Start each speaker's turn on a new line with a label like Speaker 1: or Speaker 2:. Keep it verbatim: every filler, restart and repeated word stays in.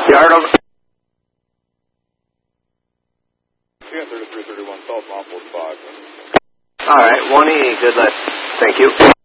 Speaker 1: Yard over.
Speaker 2: thirty-three thirty-one South, Mount five.
Speaker 1: All right, one E, good luck. Thank you.